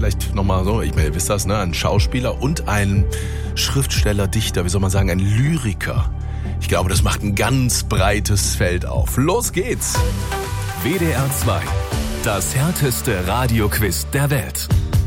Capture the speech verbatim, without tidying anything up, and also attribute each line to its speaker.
Speaker 1: vielleicht nochmal so, ich meine, ihr wisst das, ne? Ein Schauspieler und ein Schriftsteller, Dichter, wie soll man sagen, ein Lyriker. Ich glaube, das macht ein ganz breites Feld auf. Los geht's!
Speaker 2: W D R zwei, das härteste Radioquiz der Welt.